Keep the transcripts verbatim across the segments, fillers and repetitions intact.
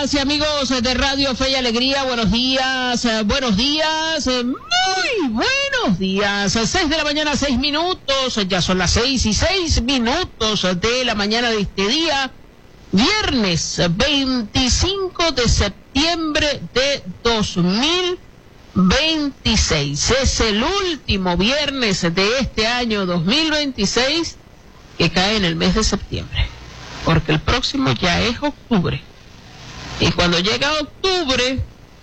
amigas y amigos de Radio Fe y Alegría, buenos días, eh, buenos días, eh, muy buenos días. Seis de la mañana, seis minutos, ya son las seis y seis minutos de la mañana de este día, viernes veinticinco de septiembre de dos mil veintiséis. Es el último viernes de este año dos mil veintiséis que cae en el mes de septiembre, porque el próximo ya es octubre. Y cuando llega octubre,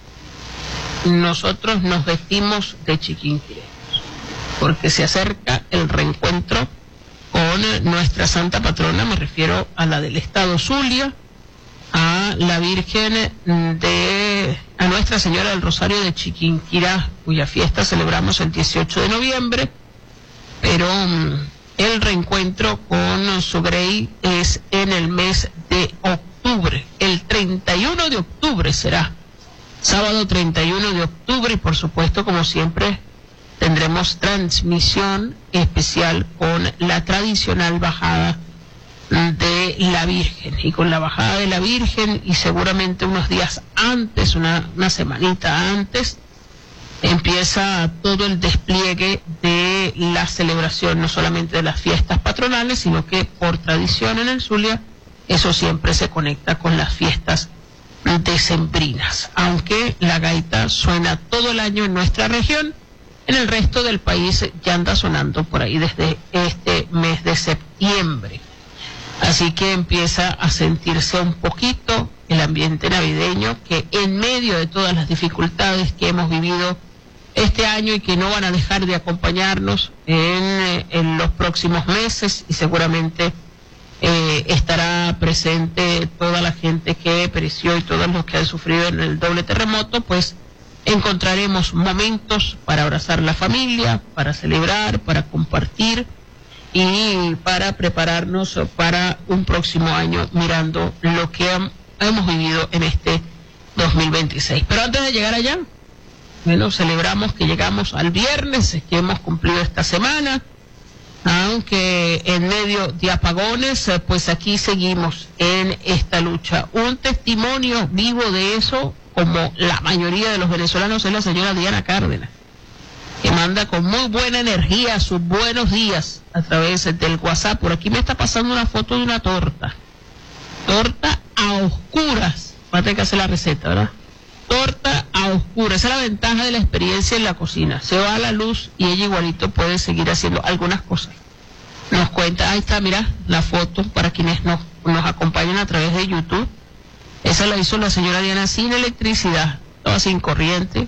nosotros nos vestimos de chiquinquirés, porque se acerca el reencuentro con nuestra santa patrona, me refiero a la del estado Zulia, a la Virgen de, a Nuestra Señora del Rosario de Chiquinquirá, cuya fiesta celebramos el dieciocho de noviembre, pero um, el reencuentro con su grey es en el mes de octubre, el treinta y uno de octubre será, sábado treinta y uno de octubre, y por supuesto, como siempre, tendremos transmisión especial con la tradicional bajada de la Virgen, y con la bajada de la Virgen, y seguramente unos días antes, una, una semanita antes, empieza todo el despliegue de la celebración, no solamente de las fiestas patronales, sino que por tradición en el Zulia, eso siempre se conecta con las fiestas decembrinas. Aunque la gaita suena todo el año en nuestra región, en el resto del país ya anda sonando por ahí desde este mes de septiembre. Así que empieza a sentirse un poquito el ambiente navideño, que en medio de todas las dificultades que hemos vivido este año y que no van a dejar de acompañarnos en, en los próximos meses, y seguramente eh, estará presente toda la gente que pereció y todos los que han sufrido en el doble terremoto, pues encontraremos momentos para abrazar la familia, para celebrar, para compartir y para prepararnos para un próximo año mirando lo que hem, hemos vivido en este dos mil veintiséis. Pero antes de llegar allá, bueno, celebramos que llegamos al viernes, que hemos cumplido esta semana, aunque en medio de apagones, pues aquí seguimos en esta lucha. Un testimonio vivo de eso, como la mayoría de los venezolanos, es la señora Diana Cárdenas, que manda con muy buena energía sus buenos días a través del WhatsApp. Por aquí me está pasando una foto de una torta. Torta a oscuras. Va a tener que hacer la receta, ¿verdad? Torta a oscuras. Esa es la ventaja de la experiencia en la cocina. Se va a la luz y ella igualito puede seguir haciendo algunas cosas. Nos cuenta, ahí está, mira, la foto para quienes nos, nos acompañan a través de YouTube. Esa la hizo la señora Diana sin electricidad, estaba sin corriente,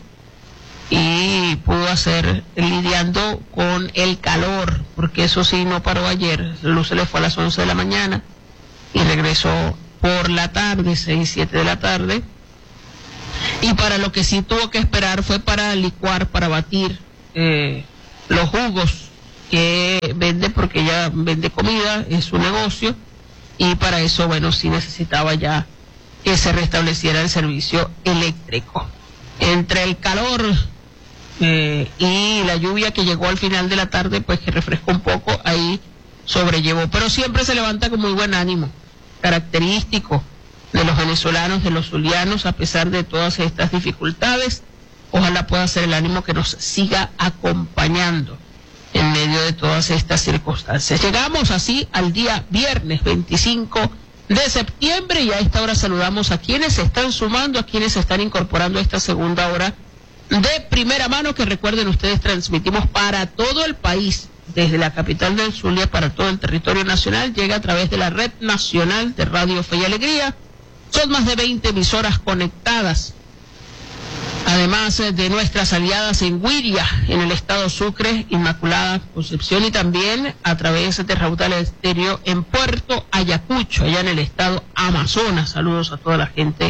y pudo hacer lidiando con el calor, porque eso sí no paró ayer. La luz se le fue a las once de la mañana y regresó por la tarde, seis, siete de la tarde, y para lo que sí tuvo que esperar fue para licuar, para batir eh, los jugos que vende, porque ella vende comida, es su negocio, y para eso, bueno, sí necesitaba ya que se restableciera el servicio eléctrico. Entre el calor eh, y la lluvia que llegó al final de la tarde, pues que refrescó un poco, ahí sobrellevó, pero siempre se levanta con muy buen ánimo, característico de los venezolanos, de los zulianos, a pesar de todas estas dificultades. Ojalá pueda ser el ánimo que nos siga acompañando en medio de todas estas circunstancias. Llegamos así al día viernes veinticinco de septiembre, y a esta hora saludamos a quienes se están sumando, a quienes se están incorporando a esta segunda hora de primera mano, que recuerden ustedes, transmitimos para todo el país, desde la capital del Zulia para todo el territorio nacional, llega a través de la Red Nacional de Radio Fe y Alegría. Son más de veinte emisoras conectadas, además de nuestras aliadas en Huiria, en el estado Sucre, Inmaculada Concepción, y también a través de Raudal Estéreo en Puerto Ayacucho, allá en el estado Amazonas. Saludos a toda la gente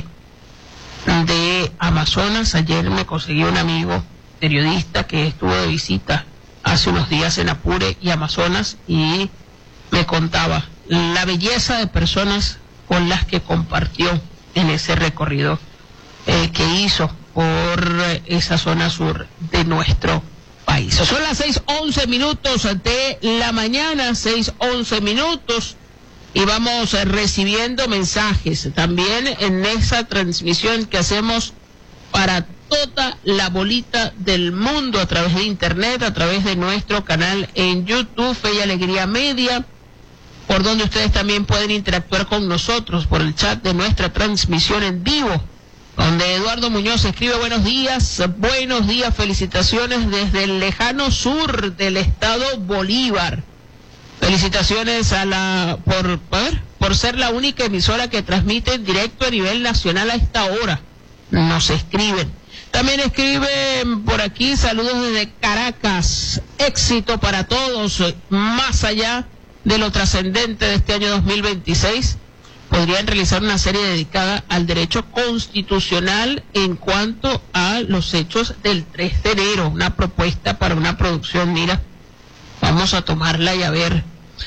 de Amazonas. Ayer me conseguí un amigo periodista que estuvo de visita hace unos días en Apure y Amazonas, y me contaba la belleza de personas con las que compartió en ese recorrido eh, que hizo por esa zona sur de nuestro país. Son las seis once minutos de la mañana, seis once minutos. y vamos eh, recibiendo mensajes también en esa transmisión que hacemos para toda la bolita del mundo a través de internet, a través de nuestro canal en YouTube, Fe y Alegría Media, por donde ustedes también pueden interactuar con nosotros por el chat de nuestra transmisión en vivo, donde Eduardo Muñoz escribe: buenos días, buenos días, felicitaciones desde el lejano sur del estado Bolívar. Felicitaciones a la por, por, por ser la única emisora que transmite en directo a nivel nacional a esta hora. Nos escriben. También escriben por aquí: saludos desde Caracas. Éxito para todos. Más allá de lo trascendente de este año dos mil veintiséis, podrían realizar una serie dedicada al derecho constitucional en cuanto a los hechos del tres de enero. Una propuesta para una producción, mira, vamos a tomarla y a ver.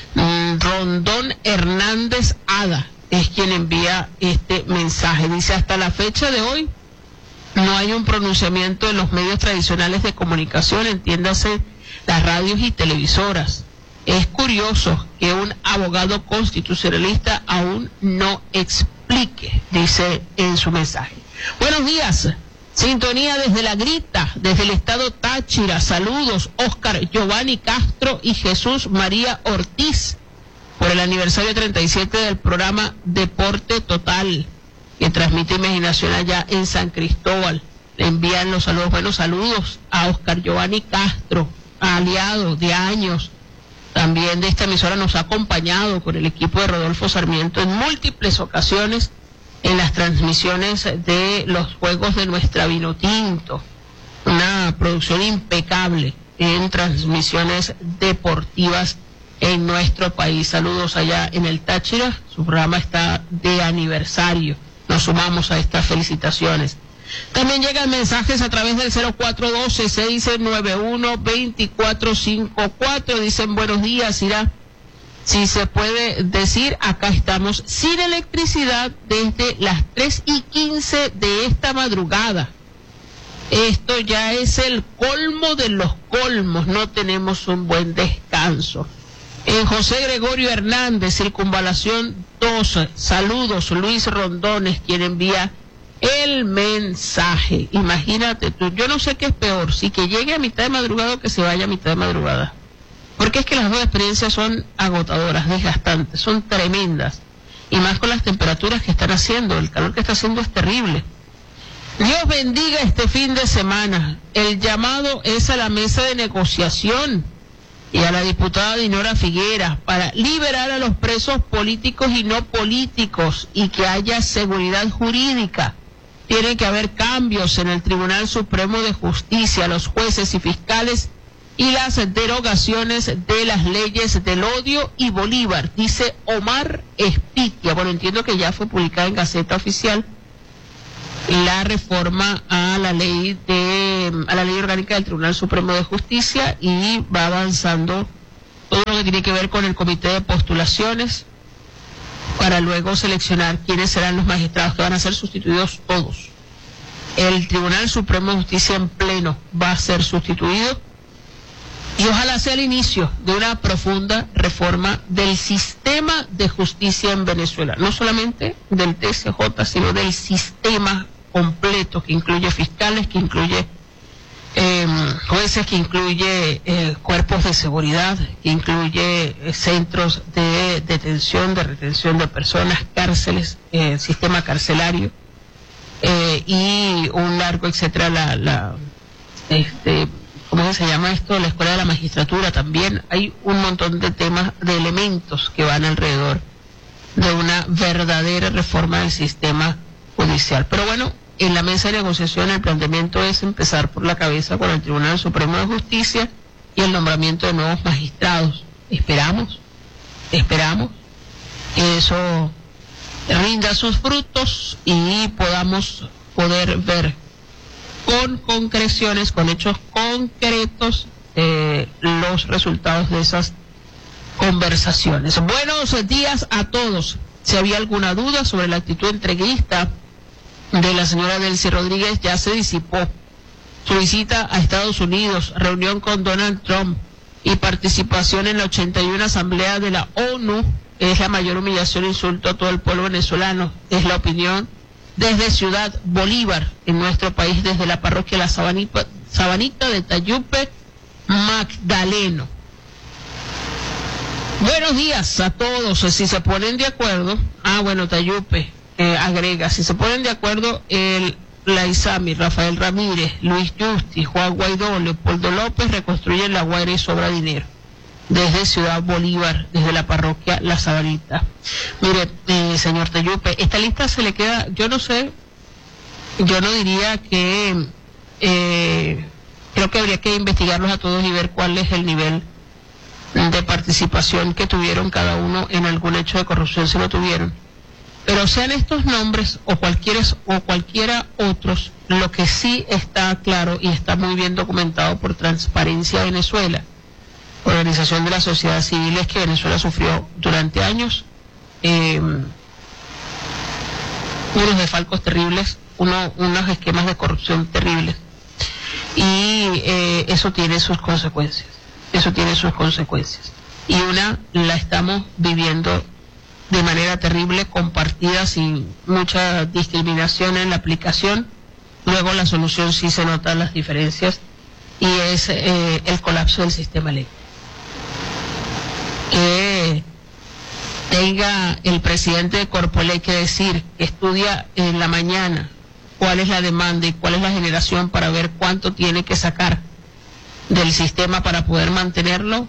Rondón Hernández Ada es quien envía este mensaje. Dice: hasta la fecha de hoy no hay un pronunciamiento de los medios tradicionales de comunicación, entiéndase las radios y televisoras. Es curioso que un abogado constitucionalista aún no explique, dice en su mensaje. Buenos días. Sintonía desde La Grita, desde el estado Táchira. Saludos, Oscar Giovanni Castro y Jesús María Ortiz, por el aniversario treinta y siete del programa Deporte Total, que transmite Imaginación allá en San Cristóbal. Le envían los saludos, buenos saludos a Oscar Giovanni Castro, aliado de años. También de esta emisora nos ha acompañado con el equipo de Rodolfo Sarmiento en múltiples ocasiones en las transmisiones de los juegos de nuestra Vinotinto, una producción impecable en transmisiones deportivas en nuestro país. Saludos allá en el Táchira, su programa está de aniversario, nos sumamos a estas felicitaciones. También llegan mensajes a través del cero cuatro uno dos, seis nueve uno, dos cuatro cinco cuatro, dicen: buenos días, Irá. Si se puede decir, acá estamos sin electricidad desde las tres y quince de esta madrugada. Esto ya es el colmo de los colmos, no tenemos un buen descanso. En José Gregorio Hernández, Circunvalación doce, saludos, Luis Rondones, quien envía el mensaje. Imagínate tú, yo no sé qué es peor, si que llegue a mitad de madrugada o que se vaya a mitad de madrugada. Porque es que las dos experiencias son agotadoras, desgastantes, son tremendas. Y más con las temperaturas que están haciendo, el calor que está haciendo es terrible. Dios bendiga este fin de semana. El llamado es a la mesa de negociación y a la diputada Dinora Figueras para liberar a los presos políticos y no políticos y que haya seguridad jurídica. Tiene que haber cambios en el Tribunal Supremo de Justicia, los jueces y fiscales, y las derogaciones de las leyes del odio y Bolívar, dice Omar Espitia. Bueno, entiendo que ya fue publicada en Gaceta Oficial la reforma a la ley de a la ley orgánica del Tribunal Supremo de Justicia, y va avanzando todo lo que tiene que ver con el comité de postulaciones para luego seleccionar quiénes serán los magistrados que van a ser sustituidos todos. El Tribunal Supremo de Justicia en pleno va a ser sustituido. Y ojalá sea el inicio de una profunda reforma del sistema de justicia en Venezuela, no solamente del T C J, sino del sistema completo, que incluye fiscales, que incluye eh, jueces, que incluye eh, cuerpos de seguridad, que incluye eh, centros de detención, de retención de personas, cárceles, eh, sistema carcelario, eh, y un largo, etcétera, la, la este ¿cómo se llama esto? La Escuela de la Magistratura también. Hay un montón de temas, de elementos que van alrededor de una verdadera reforma del sistema judicial. Pero bueno, en la mesa de negociación el planteamiento es empezar por la cabeza con el Tribunal Supremo de Justicia y el nombramiento de nuevos magistrados. Esperamos, esperamos que eso rinda sus frutos y podamos poder ver con concreciones, con hechos concretos, eh, los resultados de esas conversaciones. Buenos días a todos. Si había alguna duda sobre la actitud entreguista de la señora Delcy Rodríguez, ya se disipó. Su visita a Estados Unidos, reunión con Donald Trump, y participación en la ochenta y una Asamblea de la ONU es la mayor humillación e insulto a todo el pueblo venezolano. Es la opinión desde Ciudad Bolívar, en nuestro país, desde la parroquia La Sabanita, Sabanita de Tayupe, Magdaleno. Buenos días a todos. Si se ponen de acuerdo, ah, bueno, Tayupe eh, agrega, si se ponen de acuerdo el La Isami, Rafael Ramírez, Luis Justi, Juan Guaidó, Leopoldo López reconstruyen La Guaira y sobra dinero. Desde Ciudad Bolívar, desde la parroquia La Sabanita. Mire, eh, señor Tayupe, esta lista se le queda, yo no sé, yo no diría que, eh, creo que habría que investigarlos a todos y ver cuál es el nivel de participación que tuvieron cada uno en algún hecho de corrupción, si lo tuvieron. Pero sean estos nombres o cualquiera, o cualquiera otros, lo que sí está claro y está muy bien documentado por Transparencia Venezuela, Organización de la Sociedad Civil, es que Venezuela sufrió durante años eh, unos desfalcos terribles, uno, unos esquemas de corrupción terribles, y eh, eso tiene sus consecuencias, eso tiene sus consecuencias, y una la estamos viviendo de manera terrible, compartida, sin mucha discriminación en la aplicación. Luego la solución sí se notan las diferencias, y es eh, el colapso del sistema eléctrico. Que tenga el presidente de Corpoley que decir, que estudia en la mañana cuál es la demanda y cuál es la generación para ver cuánto tiene que sacar del sistema para poder mantenerlo,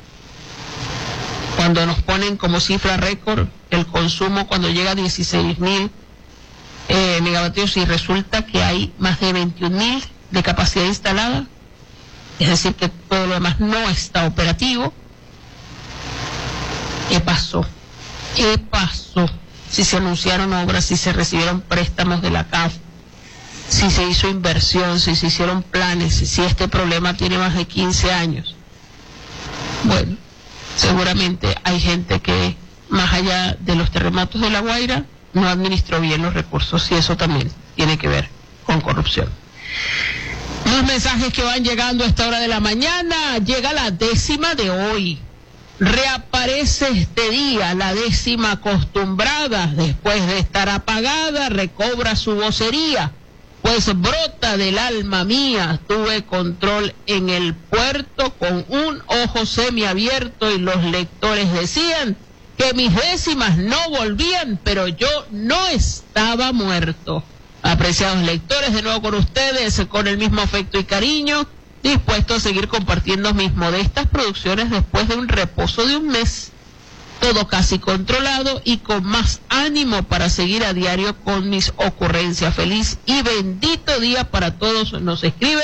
cuando nos ponen como cifra récord el consumo cuando llega a dieciséis mil eh, megavatios y resulta que hay más de veintiún mil de capacidad instalada, es decir que todo lo demás no está operativo. ¿Qué pasó? ¿Qué pasó? Si se anunciaron obras, si se recibieron préstamos de la C A F, si se hizo inversión, si se hicieron planes, si este problema tiene más de quince años. Bueno, seguramente hay gente que, más allá de los terremotos de La Guaira, no administró bien los recursos, y eso también tiene que ver con corrupción. Los mensajes que van llegando a esta hora de la mañana. Llega la décima de hoy. Reaparece este día, la décima acostumbrada, después de estar apagada, recobra su vocería, pues brota del alma mía, tuve control en el puerto con un ojo semiabierto y los lectores decían que mis décimas no volvían, pero yo no estaba muerto. Apreciados lectores, de nuevo con ustedes, con el mismo afecto y cariño, dispuesto a seguir compartiendo mis modestas producciones después de un reposo de un mes, todo casi controlado y con más ánimo para seguir a diario con mis ocurrencias. Feliz y bendito día para todos, nos escribe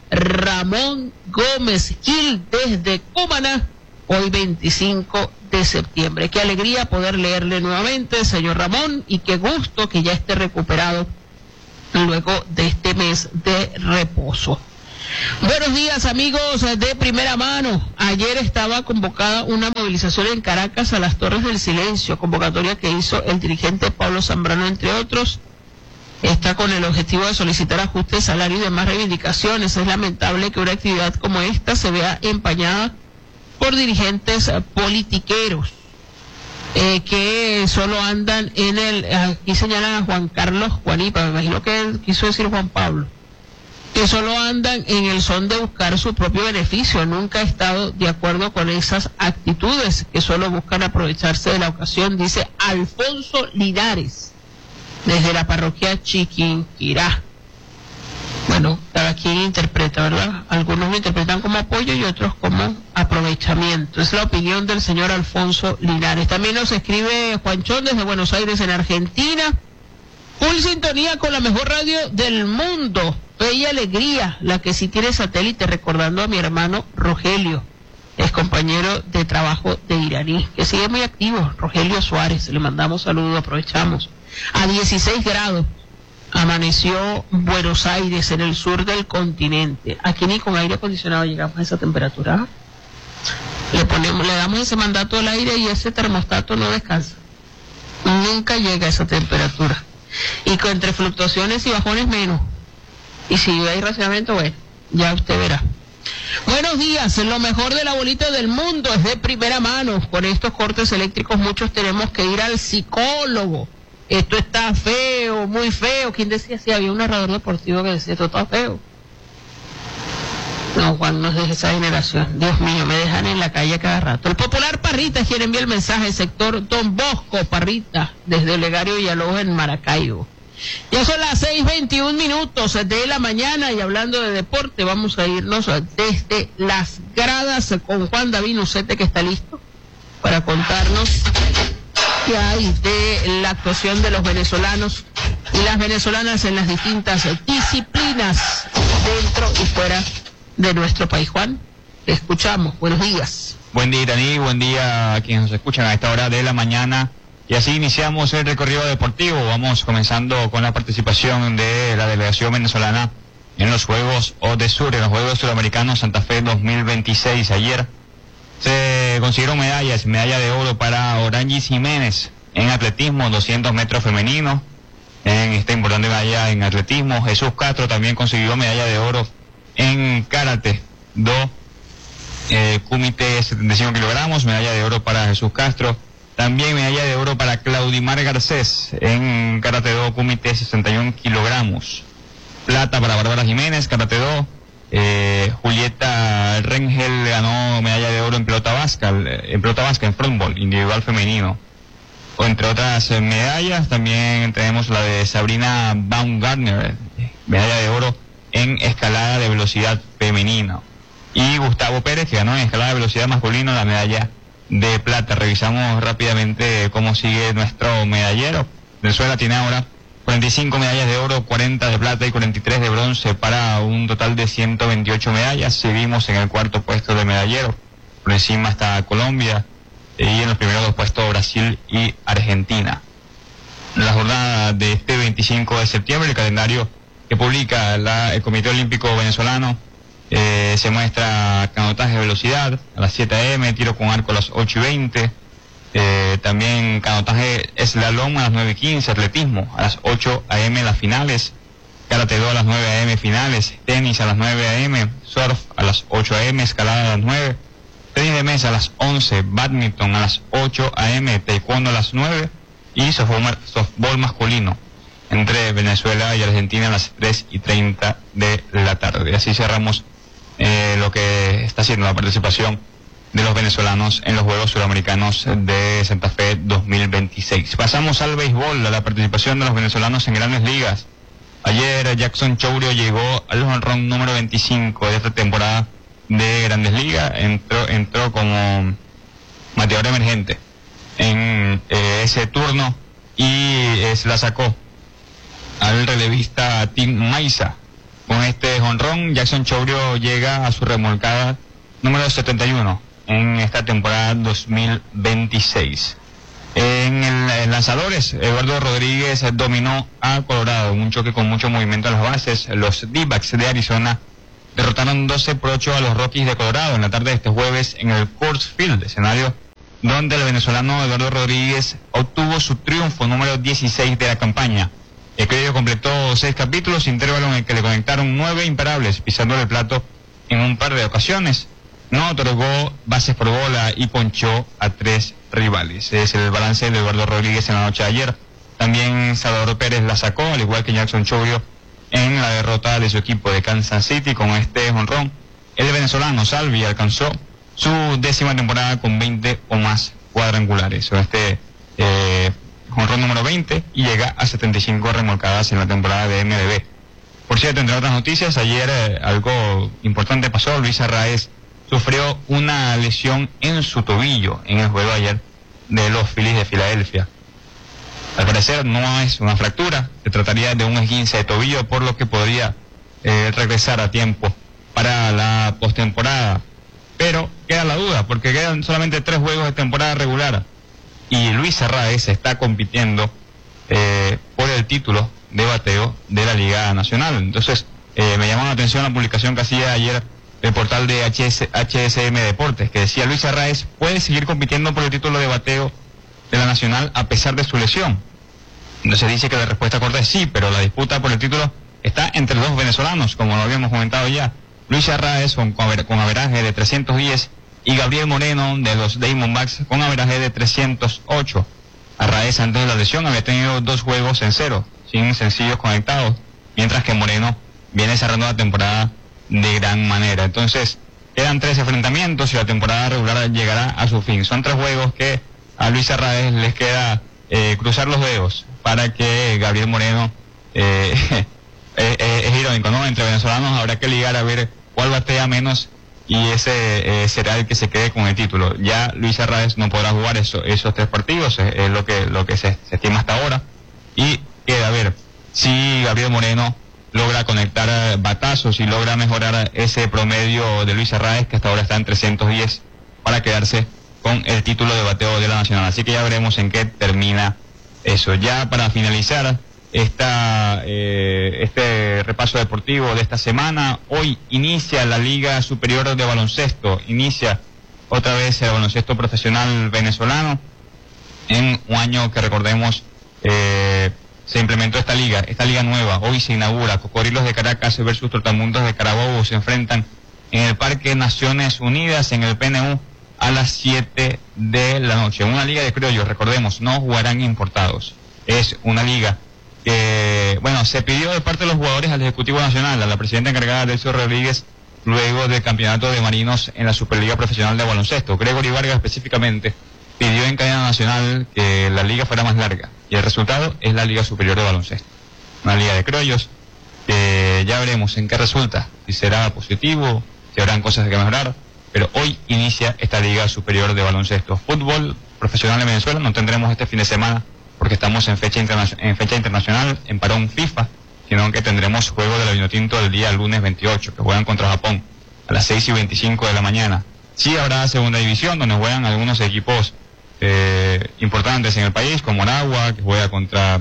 Ramón Gómez Gil desde Cumaná, hoy veinticinco de septiembre. Qué alegría poder leerle nuevamente, señor Ramón, y qué gusto que ya esté recuperado luego de este mes de reposo. Buenos días, amigos de Primera Mano. Ayer estaba convocada una movilización en Caracas a las Torres del Silencio, convocatoria que hizo el dirigente Pablo Zambrano, entre otros. Está con el objetivo de solicitar ajuste de salario y demás reivindicaciones. Es lamentable que una actividad como esta se vea empañada por dirigentes politiqueros eh, que solo andan en el... Aquí señalan a Juan Carlos Juanipa, me imagino que él quiso decir Juan Pablo, que solo andan en el son de buscar su propio beneficio. Nunca he estado de acuerdo con esas actitudes que solo buscan aprovecharse de la ocasión, dice Alfonso Linares, desde la parroquia Chiquinquirá. Bueno, cada quien interpreta, ¿verdad? Algunos lo interpretan como apoyo y otros como aprovechamiento. Es la opinión del señor Alfonso Linares. También nos escribe Juanchón desde Buenos Aires, en Argentina. Full sintonía con la mejor radio del mundo. Bella alegría, la que sí tiene satélite, recordando a mi hermano Rogelio, es compañero de trabajo de Iraní, que sigue muy activo, Rogelio Suárez, le mandamos saludos, aprovechamos. A dieciséis grados amaneció Buenos Aires, en el sur del continente. Aquí ni con aire acondicionado llegamos a esa temperatura. Le ponemos, le damos ese mandato al aire y ese termostato no descansa. Nunca llega a esa temperatura. Y con entre fluctuaciones y bajones menos. Y si hay racionamiento, bueno, ya usted verá. Buenos días, lo mejor de la bolita del mundo es de primera mano. Con estos cortes eléctricos muchos tenemos que ir al psicólogo. Esto está feo, muy feo. ¿Quién decía? Si había un narrador deportivo que decía esto está feo. No, Juan, no es de esa generación. Dios mío, me dejan en la calle cada rato. El popular Parrita es quien envía el mensaje, sector Don Bosco Parrita, desde Olegario Villalobos en Maracaibo. Ya son las seis veintiún minutos de la mañana y hablando de deporte, vamos a irnos desde las gradas con Juan David Nucete, que está listo para contarnos qué hay de la actuación de los venezolanos y las venezolanas en las distintas disciplinas dentro y fuera de nuestro país. Juan, te escuchamos. Buenos días. Buen día, Iraní. Buen día a quienes nos escuchan a esta hora de la mañana. Y así iniciamos el recorrido deportivo. Vamos comenzando con la participación de la delegación venezolana en los Juegos ODESUR, en los Juegos Suramericanos Santa Fe dos mil veintiséis. Ayer se consiguieron medallas, medalla de oro para Orangis Jiménez en atletismo, doscientos metros femenino, en esta importante medalla en atletismo. Jesús Castro también consiguió medalla de oro en karate do eh, kumite setenta y cinco kilogramos, medalla de oro para Jesús Castro. También medalla de oro para Claudimar Garcés en karate do kumite sesenta y uno kilogramos. Plata para Bárbara Jiménez, karate do. Eh, Julieta Rengel ganó medalla de oro en pelota vasca, en pelota vasca, en frontball, individual femenino. O entre otras eh, medallas, también tenemos la de Sabrina Baumgartner, medalla de oro en escalada de velocidad femenino. Y Gustavo Pérez, que ganó en escalada de velocidad masculino la medalla de plata. Revisamos rápidamente cómo sigue nuestro medallero. Venezuela tiene ahora cuarenta y cinco medallas de oro, cuarenta de plata y cuarenta y tres de bronce para un total de ciento veintiocho medallas. Seguimos en el cuarto puesto de medallero. Por encima está Colombia y en los primeros dos puestos Brasil y Argentina. La jornada de este veinticinco de septiembre, el calendario que publica la, el Comité Olímpico Venezolano, Eh, se muestra canotaje de velocidad a las siete a eme, tiro con arco a las ocho y veinte, eh, también canotaje slalom a las nueve y quince, atletismo a las ocho a eme las finales, karate do a las nueve a eme finales, tenis a las nueve a eme, surf a las ocho a eme, escalada a las nueve, tenis de mesa a las once, badminton a las ocho a eme, taekwondo a las nueve y softball, softball masculino entre Venezuela y Argentina a las tres y treinta de la tarde. Así cerramos Eh, lo que está haciendo la participación de los venezolanos en los Juegos Suramericanos de Santa Fe dos mil veintiséis. Pasamos al béisbol, a la participación de los venezolanos en Grandes Ligas. Ayer Jackson Chourio llegó al jonrón número veinticinco de esta temporada de Grandes Ligas, entró, entró como bateador emergente en eh, ese turno y eh, se la sacó al relevista Tim Maiza. Con este jonrón, Jackson Chourio llega a su remolcada número setenta y uno en esta temporada dos mil veintiséis. En el en lanzadores, Eduardo Rodríguez dominó a Colorado en un choque con mucho movimiento en las bases. Los D-backs de Arizona derrotaron doce por ocho a los Rockies de Colorado en la tarde de este jueves en el Coors Field, escenario donde el venezolano Eduardo Rodríguez obtuvo su triunfo número dieciséis de la campaña. El criollo completó seis capítulos, intervalo en el que le conectaron nueve imparables, pisando el plato en un par de ocasiones. No otorgó bases por bola y ponchó a tres rivales. Es el balance de Eduardo Rodríguez en la noche de ayer. También Salvador Pérez la sacó, al igual que Jackson Chourio, en la derrota de su equipo de Kansas City. Con este jonrón, el venezolano Salvi alcanzó su décima temporada con veinte o más cuadrangulares. Con este eh, jonrón número veinte y llega a setenta y cinco remolcadas en la temporada de eme ele be. Por cierto, entre otras noticias, ayer eh, algo importante pasó. Luis Arraez sufrió una lesión en su tobillo en el juego ayer de los Phillies de Filadelfia. Al parecer no es una fractura, se trataría de un esguince de tobillo, por lo que podría eh, regresar a tiempo para la postemporada. Pero queda la duda, porque quedan solamente tres juegos de temporada regular y Luis Arraez está compitiendo eh, por el título de bateo de la Liga Nacional. Entonces, eh, me llamó la atención la publicación que hacía ayer el portal de H S, H S M Deportes, que decía: Luis Arraez puede seguir compitiendo por el título de bateo de la Nacional a pesar de su lesión. Entonces dice que la respuesta corta es sí, pero la disputa por el título está entre dos venezolanos, como lo habíamos comentado ya. Luis Arraez con, con averaje de trescientos diez y Gabriel Moreno de los Diamondbacks con averaje de trescientos ocho. Arraez antes de la lesión había tenido dos juegos en cero, sin sencillos conectados, mientras que Moreno viene cerrando la temporada de gran manera. Entonces, quedan tres enfrentamientos y la temporada regular llegará a su fin. Son tres juegos que a Luis Arraez les queda eh, cruzar los dedos para que Gabriel Moreno, eh, eh, eh, es irónico, ¿no? Entre venezolanos habrá que ligar a ver cuál batea menos y ese eh, será el que se quede con el título. Ya Luis Arraez no podrá jugar eso, esos tres partidos, es, es lo que lo que se, se estima hasta ahora, y queda a ver si Gabriel Moreno logra conectar batazos y logra mejorar ese promedio de Luis Arraez, que hasta ahora está en trescientos diez, para quedarse con el título de bateo de la Nacional. Así que ya veremos en qué termina eso. Ya para finalizar esta eh, este repaso deportivo de esta semana, hoy inicia la Liga Superior de Baloncesto, inicia otra vez el baloncesto profesional venezolano, en un año que recordemos eh, se implementó esta liga, esta liga nueva. Hoy se inaugura. Cocodrilos de Caracas versus Trotamundos de Carabobo se enfrentan en el Parque Naciones Unidas, en el P N U, a las siete de la noche. Una liga de criollos, recordemos, no jugarán importados. Es una liga que, bueno, se pidió de parte de los jugadores al Ejecutivo Nacional, a la presidenta encargada Delcio Rodríguez, luego del campeonato de marinos en la Superliga Profesional de Baloncesto. Gregory Vargas específicamente pidió en cadena nacional que la liga fuera más larga, y el resultado es la Liga Superior de Baloncesto, una liga de criollos que ya veremos en qué resulta, si será positivo, si habrán cosas que mejorar, pero hoy inicia esta Liga Superior de Baloncesto. Fútbol profesional en Venezuela no tendremos este fin de semana porque estamos en fecha, interna en fecha internacional, en parón FIFA, sino que tendremos juego de la Vinotinto el día lunes veintiocho, que juegan contra Japón a las seis y veinticinco de la mañana. Sí habrá segunda división, donde juegan algunos equipos eh, importantes en el país, como Aragua, que juega contra,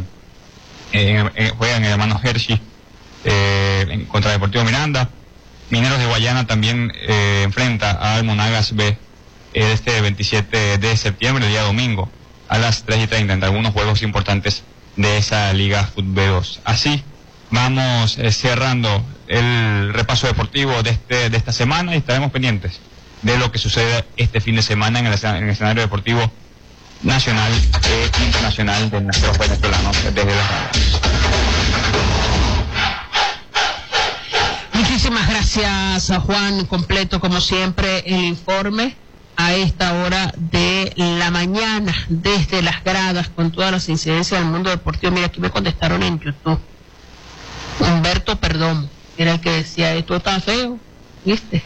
eh, eh, juegan el hermano Hershey, eh, en, contra Deportivo Miranda. Mineros de Guayana también eh, enfrenta al Monagas B este veintisiete de septiembre, el día domingo, a las tres y treinta, entre algunos juegos importantes de esa Liga Fútbol B dos. Así vamos eh, cerrando el repaso deportivo de este de esta semana y estaremos pendientes de lo que sucede este fin de semana en el, en el escenario deportivo nacional e internacional de nuestros venezolanos desde las radios. Muchísimas gracias a Juan, completo como siempre el informe a esta hora de la mañana desde las gradas con todas las incidencias del mundo deportivo. Mira, aquí me contestaron en YouTube. Humberto Perdomo era el que decía, esto está feo, ¿viste?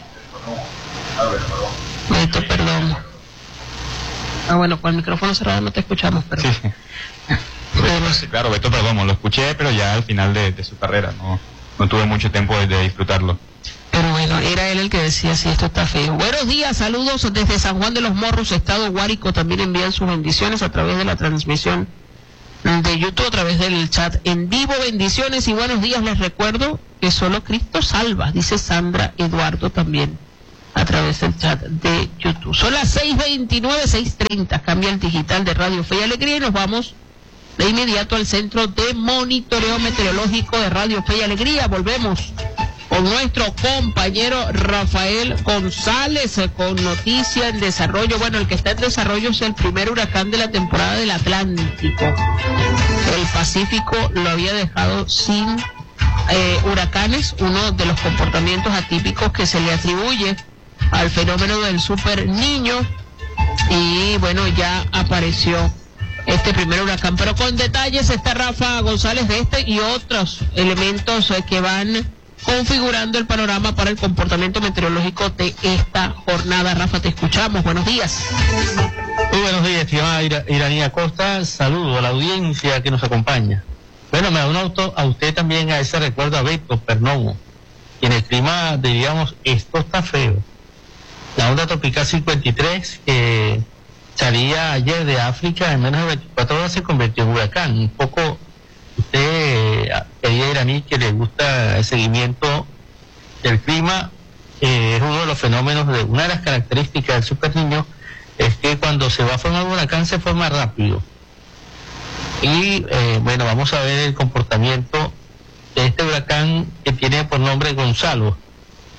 Humberto Perdomo. Ah, bueno, con el micrófono cerrado no te escuchamos, pero... Sí, pero, sí, claro, Beto Perdomo, lo escuché, pero ya al final de, de su carrera, no, no tuve mucho tiempo de, de disfrutarlo. Pero bueno, era él el que decía si esto está feo. Buenos días, saludos desde San Juan de los Morros, Estado Guárico. También envían sus bendiciones a través de la transmisión de YouTube, a través del chat en vivo. Bendiciones y buenos días. Les recuerdo que solo Cristo salva, dice Sandra Eduardo también a través del chat de YouTube. Son las seis veintinueve, seis treinta. Cambia el digital de Radio Fe y Alegría y nos vamos de inmediato al Centro de Monitoreo Meteorológico de Radio Fe y Alegría. Volvemos con nuestro compañero Rafael González con noticia en desarrollo. Bueno, el que está en desarrollo es el primer huracán de la temporada del Atlántico. El Pacífico lo había dejado sin eh, huracanes, uno de los comportamientos atípicos que se le atribuye al fenómeno del Super Niño. Y bueno, ya apareció este primer huracán, pero con detalles está Rafa González de este y otros elementos eh, que van configurando el panorama para el comportamiento meteorológico de esta jornada. Rafa, te escuchamos. Buenos días. Muy buenos días, estimada Ira, Iranía Costa. Saludo a la audiencia que nos acompaña. Bueno, me da un auto a usted también a ese recuerdo a Beto Perdomo. Y en el clima, diríamos, esto está feo. La onda tropical cincuenta y tres, que salía ayer de África, en menos de veinticuatro horas se convirtió en huracán. Un poco... Usted, querida Iraní, que le gusta el seguimiento del clima, eh, es uno de los fenómenos, de una de las características del Super Niño, es que cuando se va a formar un huracán se forma rápido. Y eh, bueno, vamos a ver el comportamiento de este huracán que tiene por nombre Gonzalo.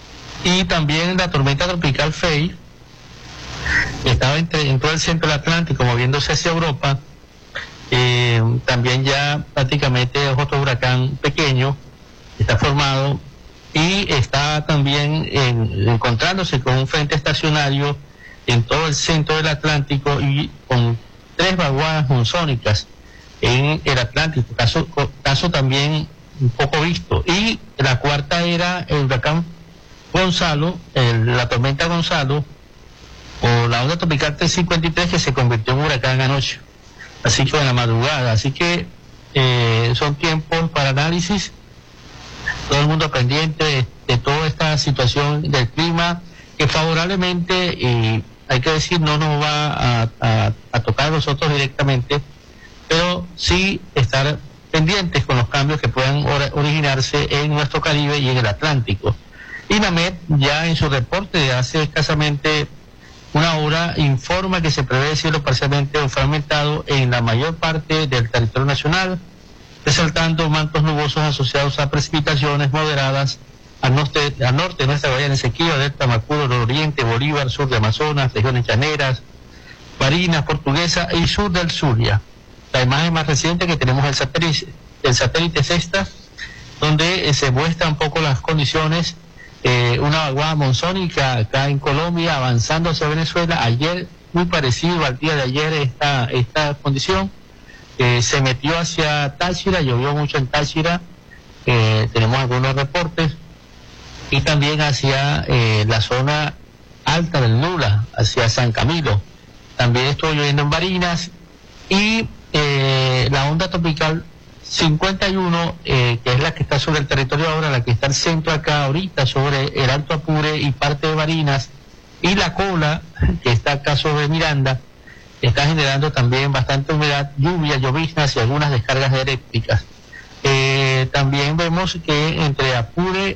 y también la tormenta tropical Fay, que estaba entre, en todo el centro del Atlántico moviéndose hacia Europa. Eh, también ya prácticamente es otro huracán pequeño, está formado y está también en, encontrándose con un frente estacionario en todo el centro del Atlántico y con tres vaguadas monzónicas en el Atlántico, caso, caso también un poco visto. Y la cuarta era el huracán Gonzalo, el, la tormenta Gonzalo, o la onda tropical trescientos cincuenta y tres, que se convirtió en huracán anoche, así que en la madrugada. Así que eh, son tiempos para análisis, todo el mundo pendiente de, de toda esta situación del clima, que favorablemente, y hay que decir, no nos va a, a, a tocar a nosotros directamente, pero sí estar pendientes con los cambios que puedan or, originarse en nuestro Caribe y en el Atlántico. INAMED ya en su reporte de hace escasamente una hora informa que se prevé cielo parcialmente o fragmentado en la mayor parte del territorio nacional, resaltando mantos nubosos asociados a precipitaciones moderadas al norte, al norte de nuestra Guayana Esequiba, Delta, Macuro, Nororiente, Bolívar, sur de Amazonas, regiones llaneras, Barinas, Portuguesa y sur del Zulia. La imagen más reciente que tenemos el satélite, el satélite Sexta, donde eh, se muestran un poco las condiciones. Eh, una vaguada monzónica acá en Colombia avanzando hacia Venezuela. Ayer, muy parecido al día de ayer, esta, esta condición eh, se metió hacia Táchira, llovió mucho en Táchira, eh, tenemos algunos reportes, y también hacia eh, la zona alta del Nula, hacia San Camilo. También estuvo lloviendo en Barinas, y eh, la onda tropical cincuenta y uno, eh, que es la que está sobre el territorio ahora, la que está al centro acá ahorita, sobre el Alto Apure y parte de Barinas, y la cola, que está acá sobre Miranda, está generando también bastante humedad, lluvias, lloviznas y algunas descargas eléctricas. Eh, también vemos que entre Apure,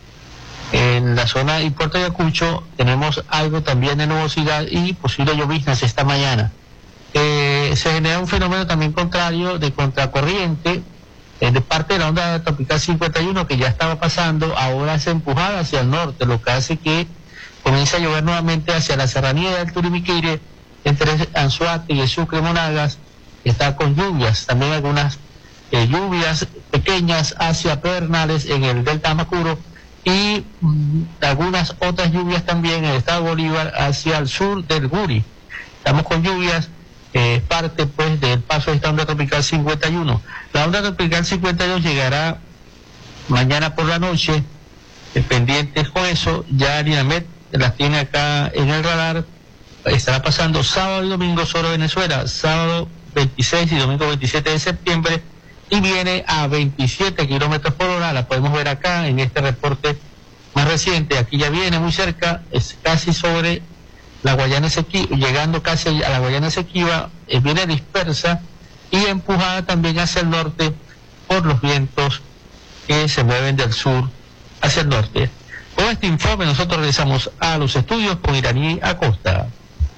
en la zona y Puerto Ayacucho, tenemos algo también de nubosidad y posibles lloviznas esta mañana. Eh, se genera un fenómeno también contrario de contracorriente eh, de parte de la onda tropical cincuenta y uno, que ya estaba pasando, ahora es empujada hacia el norte, lo que hace que comience a llover nuevamente hacia la serranía del Turimiquire, entre Anzoátegui y Sucre, Monagas, está con lluvias, también algunas eh, lluvias pequeñas hacia Pedernales en el Delta Macuro, y mm, algunas otras lluvias también en el estado de Bolívar hacia el sur del Guri. Estamos con lluvias. Eh, parte pues del paso de esta onda tropical cincuenta y uno. La onda tropical cincuenta y dos llegará mañana por la noche, eh, pendientes con eso. Ya INAMED las tiene acá en el radar. Estará pasando sábado y domingo sobre Venezuela, sábado veintiséis y domingo veintisiete de septiembre, y viene a veintisiete kilómetros por hora. La podemos ver acá en este reporte más reciente. Aquí ya viene muy cerca, es casi sobre la Guayana Esequiba, llegando casi a la Guayana Esequiba, eh, viene dispersa y empujada también hacia el norte por los vientos que se mueven del sur hacia el norte. Con este informe nosotros regresamos a los estudios con Iraní Acosta.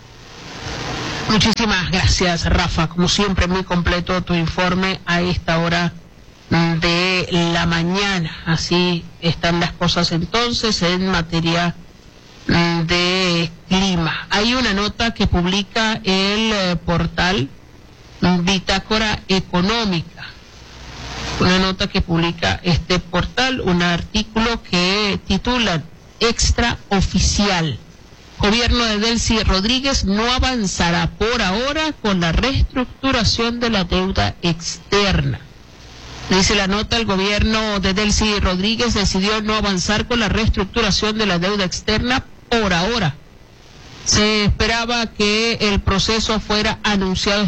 Muchísimas gracias, Rafa. Como siempre, muy completo tu informe a esta hora de la mañana. Así están las cosas entonces en materia de clima. Hay una nota que publica el eh, portal Bitácora Económica, una nota que publica este portal, un artículo que titula Extraoficial: Gobierno de Delcy Rodríguez no avanzará por ahora con la reestructuración de la deuda externa. Dice la nota, el gobierno de Delcy Rodríguez decidió no avanzar con la reestructuración de la deuda externa por ahora. Se esperaba que el proceso fuera anunciado